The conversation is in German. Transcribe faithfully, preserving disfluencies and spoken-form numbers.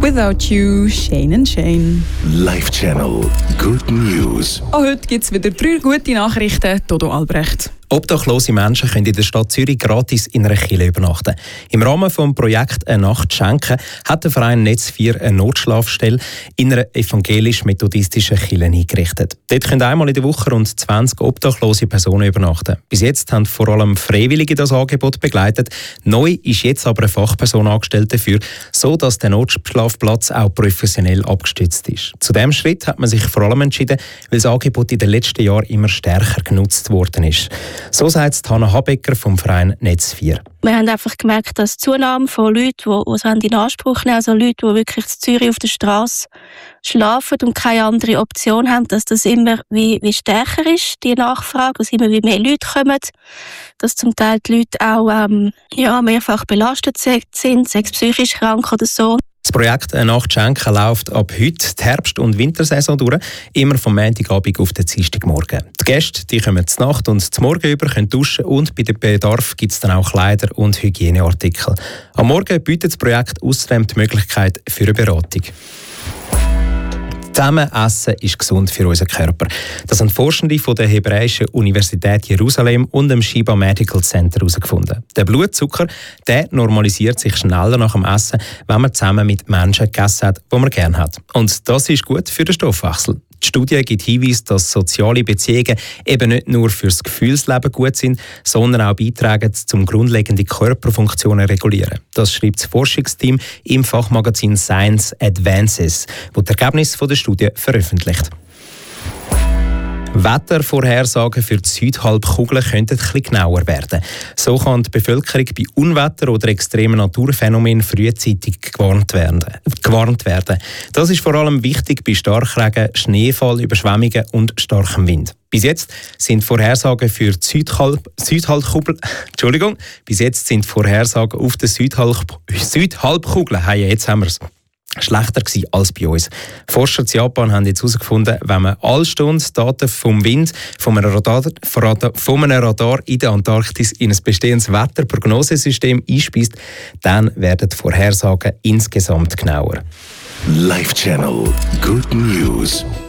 Without You, Shane and Shane. Live Channel Good News. Auch heute gibt es wieder drei gute Nachrichten. Dodo Albrecht. Obdachlose Menschen können in der Stadt Zürich gratis in einer Kirche übernachten. Im Rahmen des Projekts «Eine Nacht schenken» hat der Verein Netz vier eine Notschlafstelle in einer evangelisch-methodistischen Kirche eingerichtet. Dort können einmal in der Woche rund zwanzig obdachlose Personen übernachten. Bis jetzt haben vor allem Freiwillige das Angebot begleitet. Neu ist jetzt aber eine Fachperson angestellt dafür, so dass der Notschlafplatz auch professionell abgestützt ist. Zu diesem Schritt hat man sich vor allem entschieden, weil das Angebot in den letzten Jahren immer stärker genutzt worden ist. So sagt Hanna Habecker vom Verein Netz vier. Wir haben einfach gemerkt, dass die Zunahme von Leuten, die es in Anspruch nehmen, also Leute, die wirklich in Zürich auf der Straße schlafen und keine andere Option haben, dass das immer wie, wie stärker ist, die Nachfrage, dass immer wie mehr Leute kommen, dass zum Teil die Leute auch ähm, ja, mehrfach belastet sind, sei es psychisch krank oder so. Das Projekt «Eine Nacht schenken» läuft ab heute die Herbst- und Wintersaison durch, immer vom Montagabend auf den Dienstagmorgen. Die Gäste die kommen zur Nacht und zum Morgen über, können duschen und bei dem Bedarf gibt es dann auch Kleider und Hygieneartikel. Am Morgen bietet das Projekt außerdem die Möglichkeit für eine Beratung. Zusammen essen ist gesund für unseren Körper. Das haben Forschende von der Hebräischen Universität Jerusalem und dem Sheba Medical Center herausgefunden. Der Blutzucker der normalisiert sich schneller nach dem Essen, wenn man zusammen mit Menschen gegessen hat, die man gerne hat. Und das ist gut für den Stoffwechsel. Die Studie gibt Hinweise, dass soziale Beziehungen eben nicht nur fürs Gefühlsleben gut sind, sondern auch beitragen, zum grundlegende Körperfunktionen regulieren. Das schreibt das Forschungsteam im Fachmagazin Science Advances, das die Ergebnisse der Studie veröffentlicht. Wettervorhersagen für die Südhalbkugel könnten etwas genauer werden. So kann die Bevölkerung bei Unwetter oder extremen Naturphänomenen frühzeitig gewarnt werden. gewarnt werden. Das ist vor allem wichtig bei Starkregen, Schneefall, Überschwemmungen und starkem Wind. Bis jetzt sind Vorhersagen für die Südhalb, Südhalbkugel, Entschuldigung, bis jetzt sind Vorhersagen auf der Südhalb, Südhalbkugel, hey, jetzt haben wir es. schlechter gewesen als bei uns. Forscher in Japan haben jetzt herausgefunden, wenn man alle Stunden Daten vom Wind von einem Radar, von einem Radar in der Antarktis in ein bestehendes Wetterprognosesystem einspeist, dann werden die Vorhersagen insgesamt genauer. Live Channel Good News.